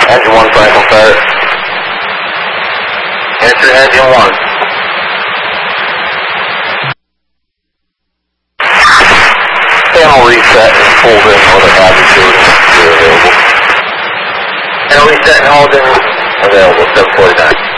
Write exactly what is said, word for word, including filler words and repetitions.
Engine one, Franklin Fire. Answer engine one. Panel reset and pulled in all the hazard shooting available. Panel reset and hauled in available, seven forty-nine.